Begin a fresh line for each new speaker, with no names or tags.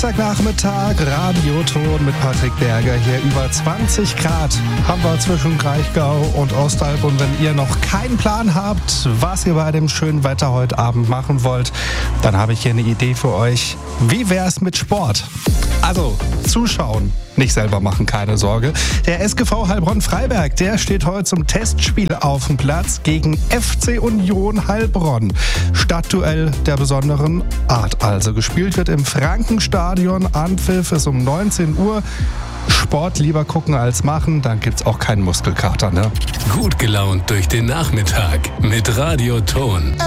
Samstagnachmittag, Radioton mit Patrick Berger. Hier über 20 Grad haben wir zwischen Kraichgau und Ostalb. Und wenn ihr noch keinen Plan habt, was ihr bei dem schönen Wetter heute Abend machen wollt, dann habe ich hier eine Idee für euch. Wie wär's mit Sport? Also, zuschauen. Nicht selber machen, keine Sorge. Der SGV Heilbronn-Freiberg, der steht heute zum Testspiel auf dem Platz gegen FC Union Heilbronn. Stadtduell der besonderen Art also. Gespielt wird im Frankenstadion. Anpfiff ist um 19 Uhr. Sport lieber gucken als machen, dann gibt's auch keinen Muskelkater, ne?
Gut gelaunt durch den Nachmittag mit Radioton.